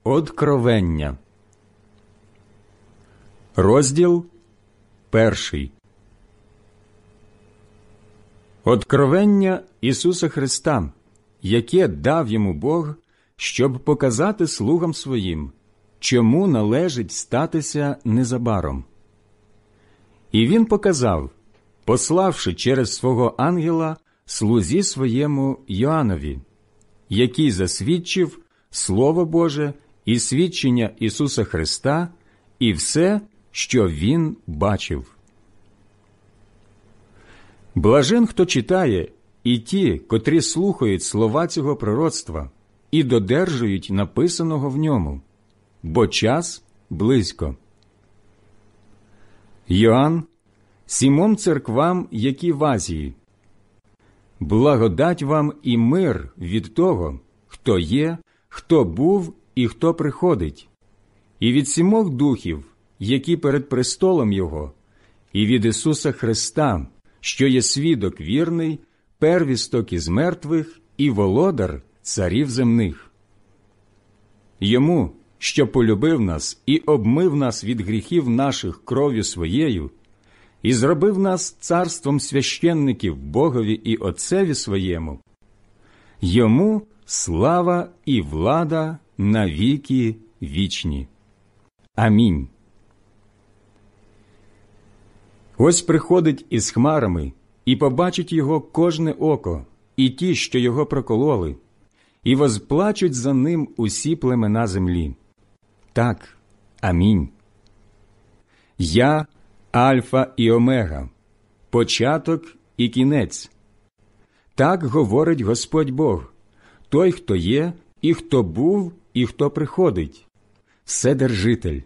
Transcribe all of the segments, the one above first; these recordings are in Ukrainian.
Откровення. Розділ 1. Откровення Ісуса Христа, яке дав йому Бог, щоб показати слугам своїм, чому належить статися незабаром. І він показав, пославши через свого ангела слузі своєму Йоаннові, який засвідчив Слово Боже і свідчення Ісуса Христа і все, що він бачив. Блажен, хто читає, і ті, котрі слухають слова цього пророцтва і додержують написаного в ньому, бо час близько. Йоанн, 7 церквам, які в Азії. Благодать вам і мир від того, хто є, хто був і хто приходить, і від 7 духів, які перед престолом Його, і від Ісуса Христа, що є свідок вірний, первісток із мертвих і володар царів земних. Йому, що полюбив нас і обмив нас від гріхів наших кров'ю своєю, і зробив нас царством священників Богові і Отцеві своєму, йому слава і влада на віки вічні. Амінь. Ось приходить із хмарами, і побачить його кожне око, і ті, що його прокололи, і возплачуть за ним усі племена землі. Так, амінь. Я – Альфа і Омега, початок і кінець. Так говорить Господь Бог, той, хто є, і хто був, і хто приходить, Вседержитель.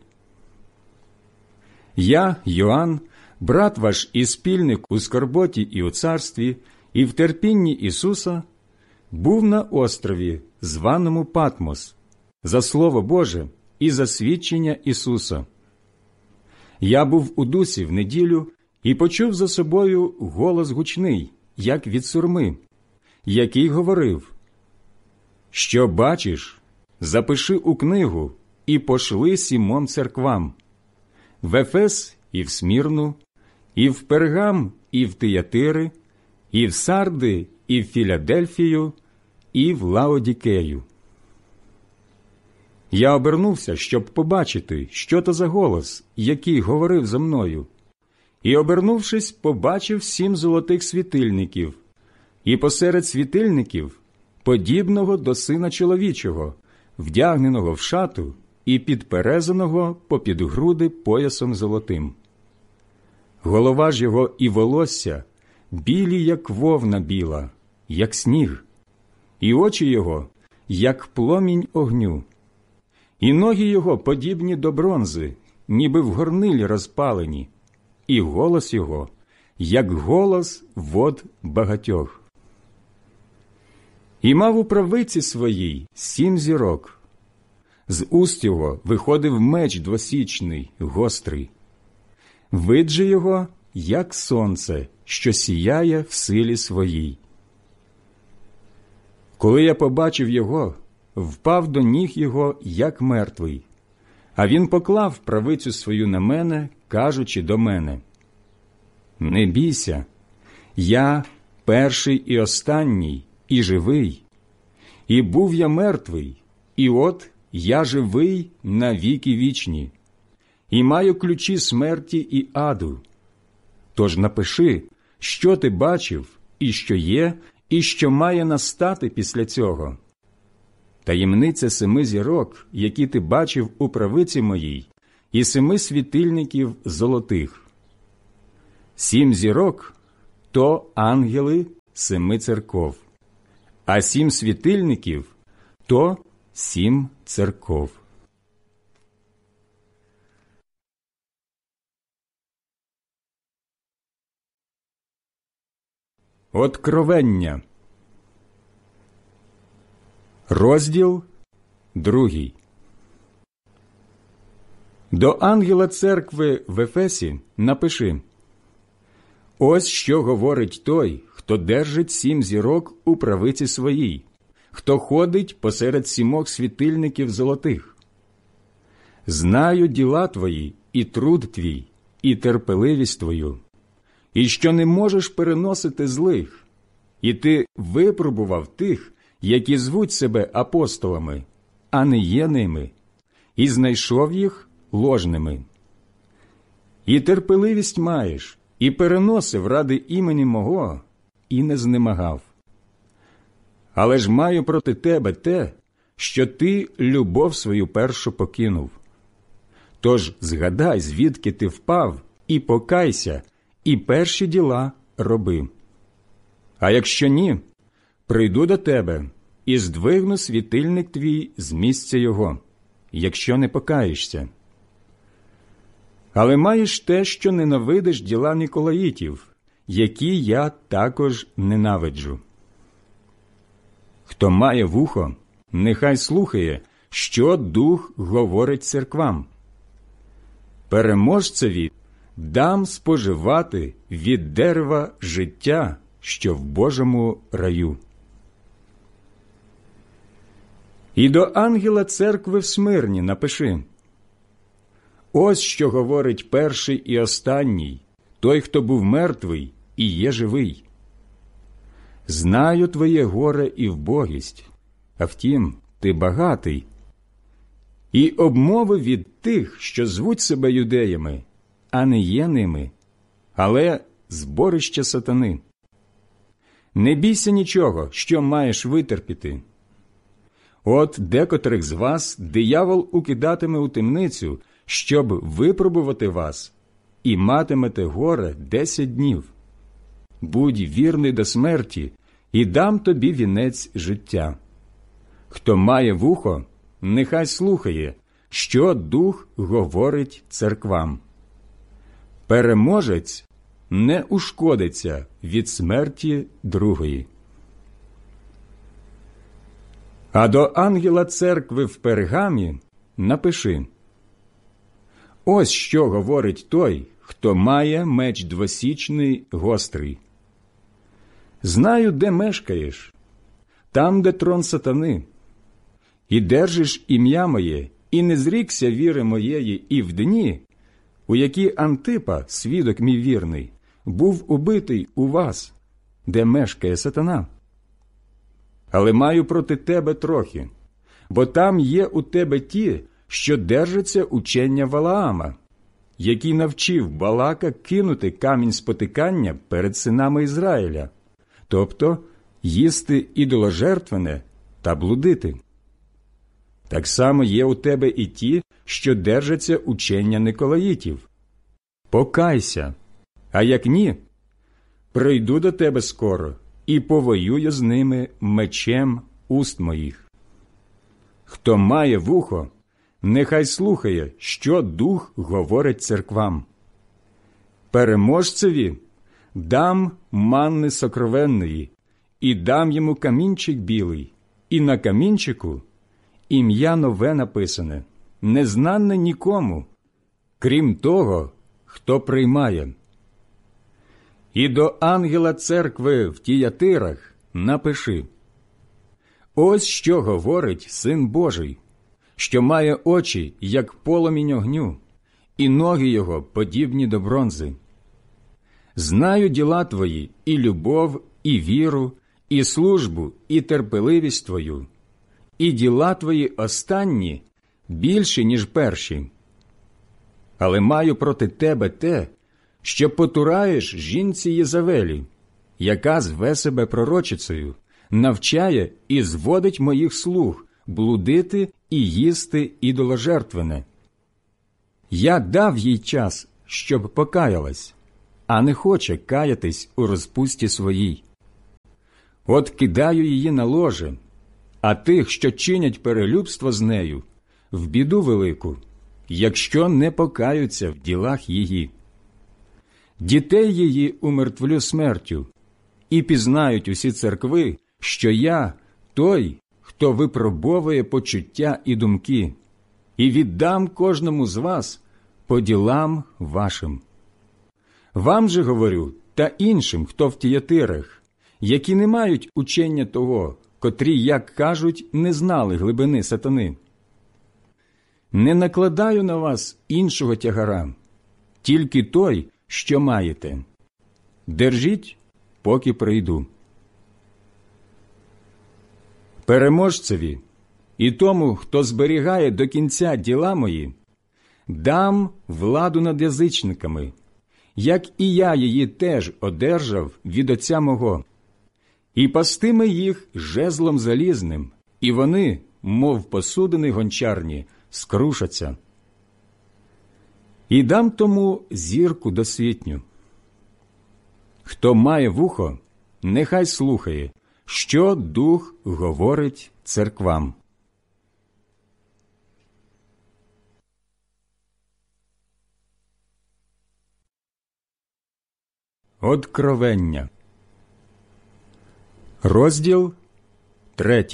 Я, Йоанн, брат ваш і спільник у скорботі і у царстві, і в терпінні Ісуса, був на острові, званому Патмос, за Слово Боже і за свідчення Ісуса. Я був у дусі в неділю і почув за собою голос гучний, як від сурми, який говорив: «Що бачиш, запиши у книгу і пошли 7 церквам, в Ефес і в Смірну, і в Пергам, і в Тиятири, і в Сарди, і в Філадельфію, і в Лаодікею». Я обернувся, щоб побачити, що то за голос, який говорив зо мною. І, обернувшись, побачив 7 золотих світильників, і посеред світильників подібного до Сина чоловічого, вдягненого в шату і підперезаного попід груди поясом золотим. Голова ж його і волосся білі, як вовна біла, як сніг, і очі його, як пломінь огню, і ноги його подібні до бронзи, ніби в горнилі розпалені, і голос його, як голос вод багатьох. І мав у правиці своїй 7 зірок. З уст його виходив меч двосічний, гострий. Вид же його, як сонце, що сіяє в силі своїй. Коли я побачив його, впав до ніг його, як мертвий. А він поклав правицю свою на мене, кажучи до мене: «Не бійся, я перший і останній, і живий. І був я мертвий, і от я живий на віки вічні, і маю ключі смерті і аду. Тож напиши, що ти бачив, і що є, і що має настати після цього. Таємниця 7 зірок, які ти бачив у правиці моїй, і 7 світильників золотих. 7 зірок – то ангели 7 церков, а 7 світильників – то 7 церков». Откровення. Розділ 2. До ангела церкви в Ефесі напиши: «Ось що говорить той, хто держить 7 зірок у правиці своїй, хто ходить посеред 7 світильників золотих. Знаю діла твої, і труд твій, і терпеливість твою, і що не можеш переносити злих, і ти випробував тих, які звуть себе апостолами, а не є ними, і знайшов їх ложними. І терпеливість маєш, і переносив ради імені мого, і не знемагав. Але ж маю проти тебе те, що ти любов свою першу покинув. Тож згадай, звідки ти впав, і покайся, і перші діла роби. А якщо ні, прийду до тебе і здвигну світильник твій з місця його, якщо не покаєшся. Але маєш те, що ненавидиш діла Ніколаїтів, які я також ненавиджу. Хто має вухо, нехай слухає, що Дух говорить церквам. Переможцеві дам споживати від дерева життя, що в Божому раю. І до ангела церкви в Смирні напиши: ось що говорить перший і останній, той, хто був мертвий і є живий. Знаю твоє горе і вбогість, а втім, ти багатий. І обмови від тих, що звуть себе юдеями, а не є ними, але зборище сатани. Не бійся нічого, що маєш витерпіти. От декотрих з вас диявол укидатиме у темницю, щоб випробувати вас, і матимете горе 10 днів. Будь вірний до смерті, і дам тобі вінець життя. Хто має вухо, нехай слухає, що Дух говорить церквам. Переможець не ушкодиться від смерті другої. А до ангела церкви в Пергамі напиши: ось що говорить той, хто має меч двосічний гострий. Знаю, де мешкаєш, там, де трон сатани, і держиш ім'я моє, і не зрікся віри моєї і в дні, у які Антипа, свідок мій вірний, був убитий у вас, де мешкає сатана. Але маю проти тебе трохи, бо там є у тебе ті, що держаться учення Валаама, який навчив Балака кинути камінь спотикання перед синами Ізраїля, тобто їсти ідоложертвене та блудити. Так само є у тебе і ті, що держаться учення Николаїтів. Покайся, а як ні, прийду до тебе скоро і повоюю з ними мечем уст моїх. Хто має вухо, нехай слухає, що Дух говорить церквам. Переможцеві дам манни сокровенної, і дам йому камінчик білий, і на камінчику ім'я нове написане, незнане нікому, крім того, хто приймає. І до ангела церкви в Тіятирах напиши: ось що говорить Син Божий, що має очі, як полум'я огню, і ноги його подібні до бронзи. Знаю діла твої, і любов, і віру, і службу, і терпеливість твою, і діла твої останні більші, ніж перші. Але маю проти тебе те, що потураєш жінці Єзавелі, яка зве себе пророчицею, навчає і зводить моїх слуг блудити і їсти ідоложертвене. Я дав їй час, щоб покаялась, а не хоче каятись у розпусті своїй. От кидаю її на ложе, а тих, що чинять перелюбство з нею, в біду велику, якщо не покаються в ділах її. Дітей її умертвлю смертю, і пізнають усі церкви, що я той, хто випробовує почуття і думки, і віддам кожному з вас по ділам вашим. Вам же говорю, та іншим, хто в Тіятирах, які не мають учення того, котрі, як кажуть, не знали глибини сатани. не накладаю на вас іншого тягара, тільки той, що маєте. Держіть, поки прийду. Переможцеві і тому, хто зберігає до кінця діла мої, дам владу над язичниками, як і я її теж одержав від Отця мого. І пастиме їх жезлом залізним, і вони, мов посудини гончарні, скрушаться. І дам тому зірку досвітню. Хто має вухо, нехай слухає, що Дух говорить церквам. Откровення. Розділ 3.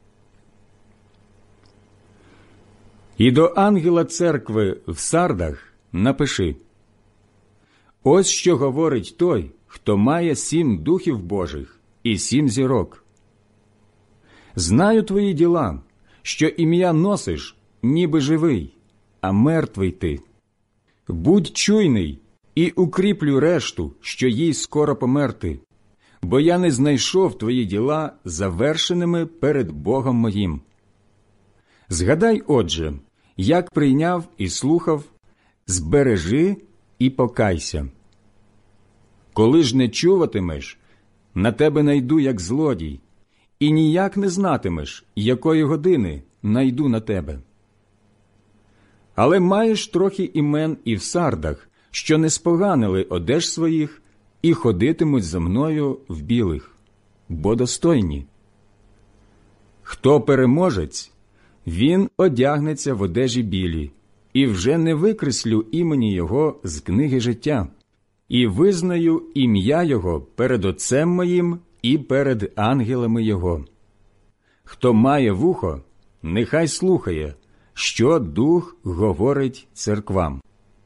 І до ангела церкви в Сардах напиши: ось що говорить той, хто має 7 духів Божих і 7 зірок. Знаю твої діла, що ім'я носиш, ніби живий, а мертвий ти. Будь чуйний і укріплю решту, що їй скоро померти, бо я не знайшов твої діла завершеними перед Богом моїм. Згадай, отже, як прийняв і слухав, збережи і покайся. Коли ж не чуватимеш, на тебе найду як злодій, і ніяк не знатимеш, якої години найду на тебе. Але маєш трохи імен і в Сардах, що не споганили одеж своїх і ходитимуть за мною в білих, бо достойні. Хто переможець, він одягнеться в одежі білі, і вже не викреслю імені його з книги життя, і визнаю ім'я його перед Отцем моїм і перед ангелами його. Хто має вухо, нехай слухає, що Дух говорить церквам.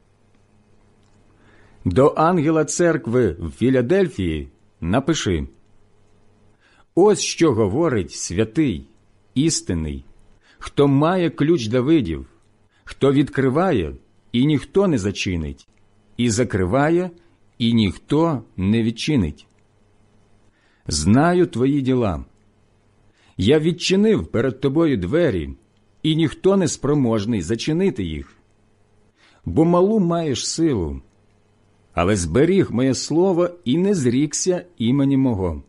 До ангела церкви в Філадельфії напиши: ось що говорить святий, істинний, хто має ключ Давидів, хто відкриває, і ніхто не зачинить, і закриває, і ніхто не відчинить. Знаю твої діла. Я відчинив перед тобою двері, і ніхто не спроможний зачинити їх. Бо малу маєш силу, але зберіг моє слово і не зрікся імені мого.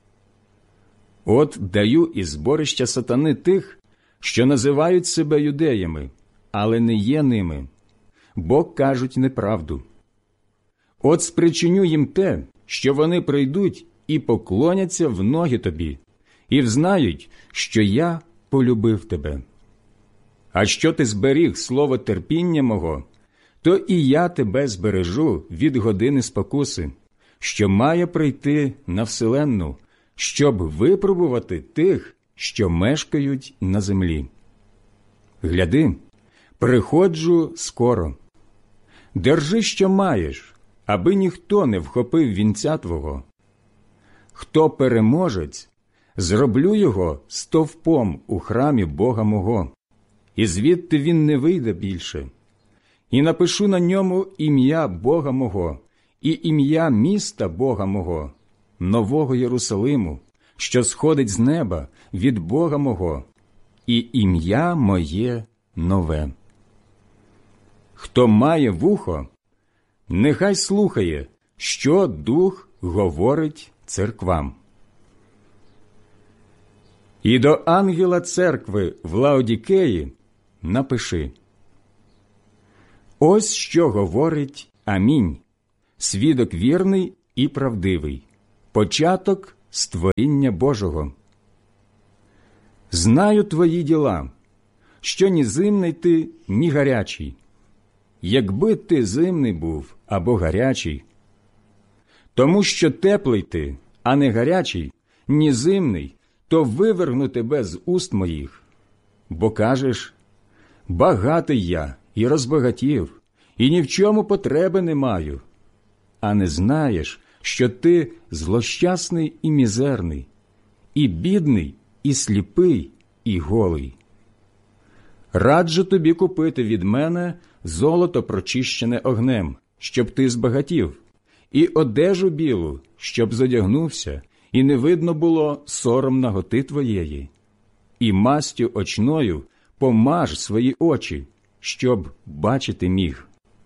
От даю із зборища сатани тих, що називають себе юдеями, але не є ними, бо кажуть неправду. От спричиню їм те, що вони прийдуть і поклоняться в ноги тобі, і взнають, що я полюбив тебе. А що ти зберіг слово терпіння мого, то і я тебе збережу від години спокуси, що має прийти на вселенну, щоб випробувати тих, що мешкають на землі. Гляди, приходжу скоро. Держи, що маєш, аби ніхто не вхопив вінця твого. Хто переможець, зроблю його стовпом у храмі Бога мого, і звідти він не вийде більше. І напишу на ньому ім'я Бога мого і ім'я міста Бога мого, Нового Єрусалиму, що сходить з неба від Бога мого, і ім'я моє нове. Хто має вухо, нехай слухає, що Дух говорить церквам. І до ангела церкви в Лаодікеї напиши: ось що говорить Амінь, свідок вірний і правдивий, початок створіння Божого. Знаю твої діла, що ні зимний ти, ні гарячий. Якби ти зимний був або гарячий, тому що теплий ти, а не гарячий, ні зимний, то вивергну тебе з уст моїх. Бо кажеш: багатий я і розбагатів, і ні в чому потреби не маю. А не знаєш, що ти злощасний і мізерний, і бідний, і сліпий, і голий. Раджу тобі купити від мене золото прочищене огнем, щоб ти збагатів, і одежу білу, щоб зодягнувся, і не видно було сором наготи твоєї. І мастю очною помаж свої очі, щоб бачити міг.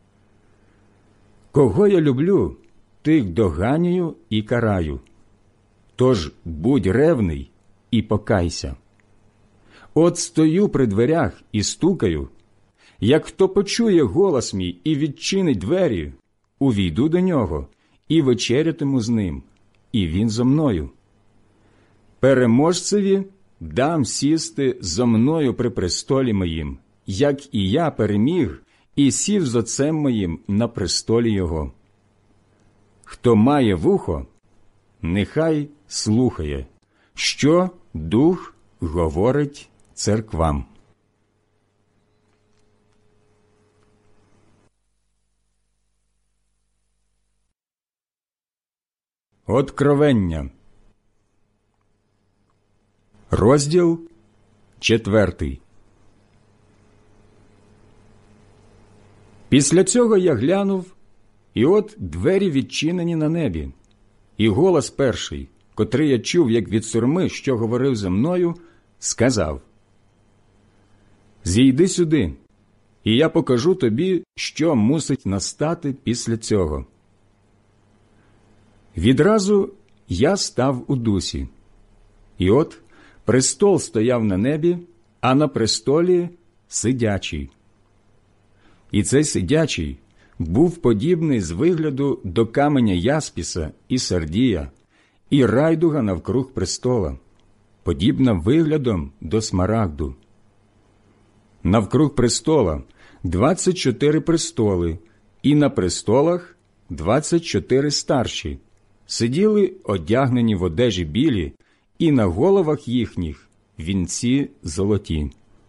Кого я люблю, тих доганюю і караю. Тож будь ревний і покайся. От стою при дверях і стукаю. Як хто почує голос мій і відчинить двері, увійду до нього і вечерятиму з ним, і він зо мною. Переможцеві дам сісти зо мною при престолі моїм, як і я переміг і сів з Отцем моїм на престолі його. Хто має вухо, нехай слухає, що Дух говорить церквам. Откровення. Розділ 4. Після цього я глянув, і от двері відчинені на небі, і голос перший, котрий я чув, як від сурми, що говорив зі мною, сказав: «Зійди сюди, і я покажу тобі, що мусить настати після цього». Відразу я став у дусі, і от престол стояв на небі, а на престолі сидячий. І цей сидячий був подібний з вигляду до каменя яспіса і сардія, і райдуга навкруг престола, подібна виглядом до смарагду. Навкруг престола 24 престоли, і на престолах 24 старші. Сиділи одягнені в одежі білі, і на головах їхніх вінці золоті.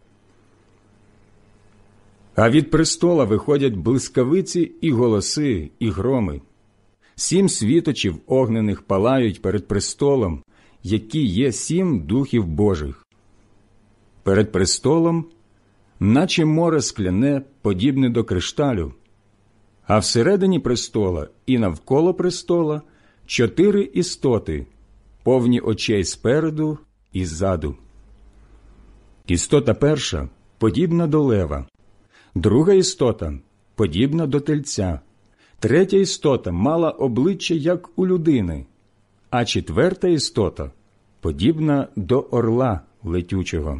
А від престола виходять блискавиці і голоси, і громи. 7 світочів огнених палають перед престолом, які є 7 духів Божих. Перед престолом, наче море скляне, подібне до кришталю, а всередині престола і навколо престола 4 істоти, повні очей спереду і ззаду. Істота перша подібна до лева, друга істота подібна до тельця, третя істота мала обличчя, як у людини, а четверта істота подібна до орла летючого.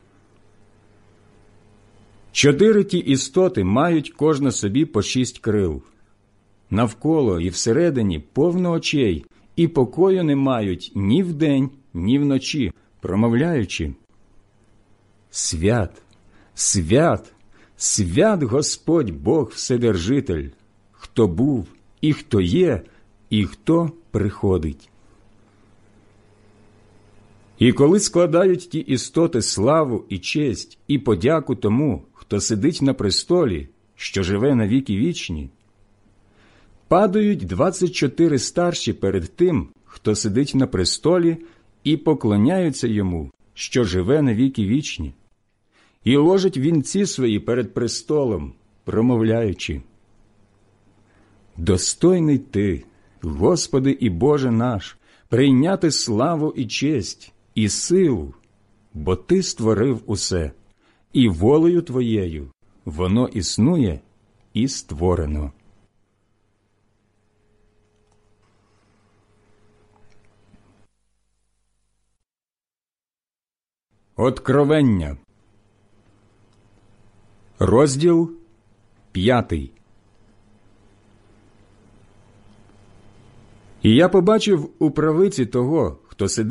4 ті істоти мають кожна собі по 6 крил. Навколо і всередині повно очей, і покою не мають ні вдень, ні вночі, промовляючи: «Свят, свят, свят Господь Бог Вседержитель, хто був, і хто є, і хто приходить». І коли складають ті істоти славу і честь і подяку тому, хто сидить на престолі, що живе на віки вічні, падають 24 старші перед тим, хто сидить на престолі, і поклоняються йому, що живе на віки вічні, і ложать вінці свої перед престолом, промовляючи: «Достойний ти, Господи і Боже наш, прийняти славу і честь, і силу, бо Ти створив усе, і волею Твоєю воно існує і створено». Откровення. Розділ 5. І я побачив у правиці того, хто сидить